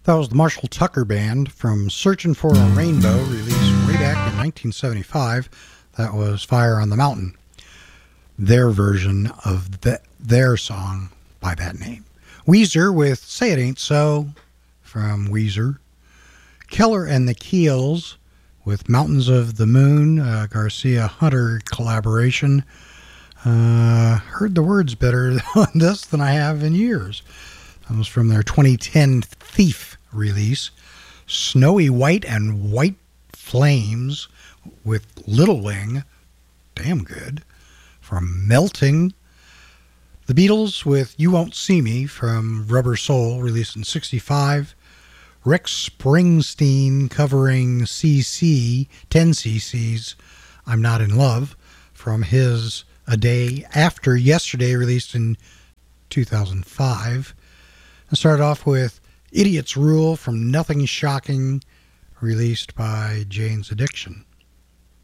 That was the Marshall Tucker Band from Searching for a Rainbow, released way back in 1975. That was Fire on the Mountain, their version of their song by that name. Weezer with Say It Ain't So from Weezer. Keller and the Keels with Mountains of the Moon, Garcia Hunter collaboration. Heard the words better on this than I have in years. That was from their 2010 Thief release. Snowy White and White Flames with Little Wing, damn good, from Melting. The Beatles with You Won't See Me from Rubber Soul, released in 65. Rick Springsteen covering CC, 10cc's I'm Not in Love from his A Day After Yesterday, released in 2005. And started off with Idiot's Rule from Nothing Shocking, released by Jane's Addiction.